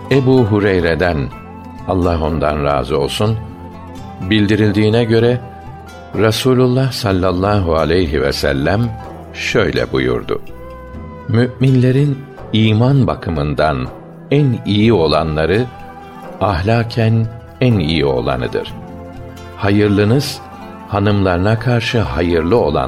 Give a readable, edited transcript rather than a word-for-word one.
Ebu Hureyre'den, Allah ondan razı olsun, bildirildiğine göre Resulullah sallallahu aleyhi ve sellem şöyle buyurdu: Mü'minlerin iman bakımından en iyi olanları, ahlaken en iyi olanıdır. Hayırlınız, hanımlarına karşı hayırlı olandır.